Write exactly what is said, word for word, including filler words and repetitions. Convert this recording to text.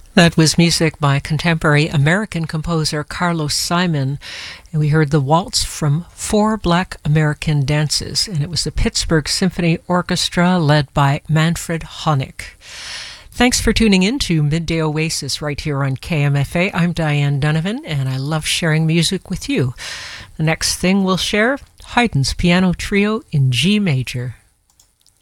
That was music by contemporary American composer Carlos Simon, and we heard the waltz from Four Black American Dances, and it was the Pittsburgh Symphony Orchestra led by Manfred Honeck. Thanks for tuning in to Midday Oasis right here on K M F A. I'm Diane Donovan, and I love sharing music with you. The next thing we'll share, Haydn's Piano Trio in G Major.